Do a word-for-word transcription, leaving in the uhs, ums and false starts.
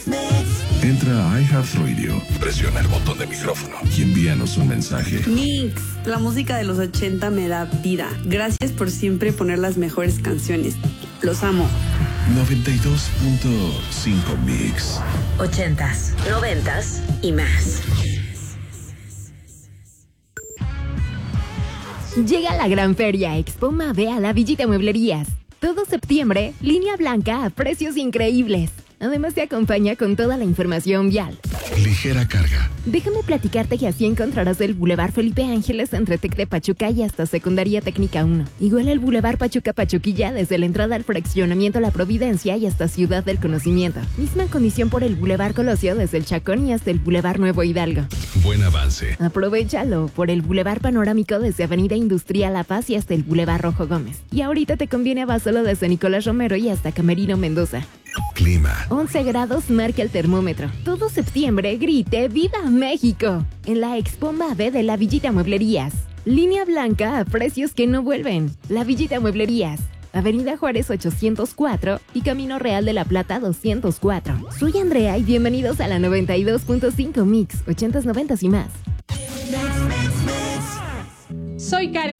Entra a iHeartRadio, presiona el botón de micrófono y envíanos un mensaje. Mix, la música de los ochenta me da vida. Gracias por siempre poner las mejores canciones. Los amo. noventa y dos punto cinco Mix. Ochentas, noventas y más. Llega la gran feria Expo Mave a la Villita Mueblerías. Todo septiembre, línea blanca a precios increíbles. Además te acompaña con toda la información vial. Ligera carga. Déjame platicarte que así encontrarás el Boulevard Felipe Ángeles entre Tec de Pachuca y hasta Secundaria Técnica uno. Igual el Boulevard Pachuca Pachuquilla desde la entrada al fraccionamiento La Providencia y hasta Ciudad del Conocimiento. Misma condición por el Boulevard Colosio desde el Chacón y hasta el Boulevard Nuevo Hidalgo. Buen avance. Aprovechalo por el Boulevard Panorámico desde Avenida Industrial La Paz y hasta el Boulevard Rojo Gómez. Y ahorita te conviene Basolo desde Nicolás Romero y hasta Camerino Mendoza. Clima. once grados marca el termómetro. Todo septiembre grite ¡Viva México! En la Expo Mave de la Villita Mueblerías. Línea blanca a precios que no vuelven. La Villita Mueblerías. Avenida Juárez ochocientos cuatro y Camino Real de la Plata doscientos cuatro. Soy Andrea y bienvenidos a la noventa y dos punto cinco Mix, ochentas, noventas y más. Soy Karen.